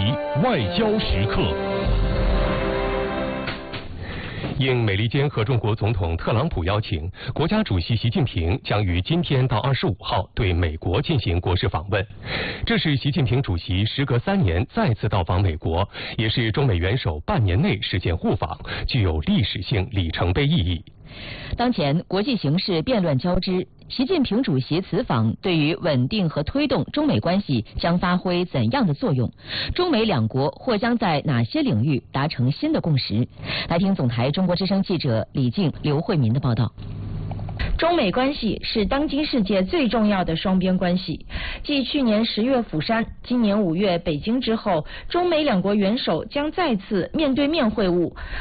外交时刻。应美利坚合众国总统特朗普邀请，国家主席习近平将于今天到25号对美国进行国事访问。这是习近平主席时隔3年再次到访美国，也是中美元首半年内实现互访，具有历史性里程碑意义。 当前国际形势变乱交织，习近平主席此访对于稳定和推动中美关系将发挥怎样的作用？中美两国或将在哪些领域达成新的共识？来听总台中国之声记者李静、刘慧民的报道。 中美关系是当今世界最重要的双边关系。继去年10月釜山、今年5月北京之后，中美两国元首将再次面对面会晤。